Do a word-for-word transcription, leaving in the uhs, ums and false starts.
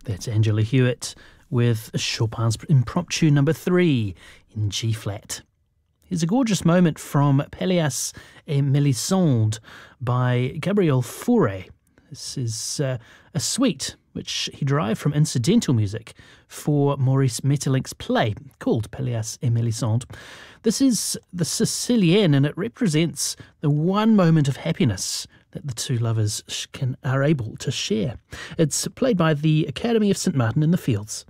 That's Angela Hewitt with Chopin's Impromptu number three in G-flat. Here's a gorgeous moment from Pelléas et Mélisande by Gabriel Fauré. This is uh, a suite which he derived from incidental music for Maurice Maeterlinck's play called Pelléas et Mélisande. This is the Sicilienne, and it represents the one moment of happiness that the two lovers can are able to share. It's played by the Academy of Saint Martin in the Fields.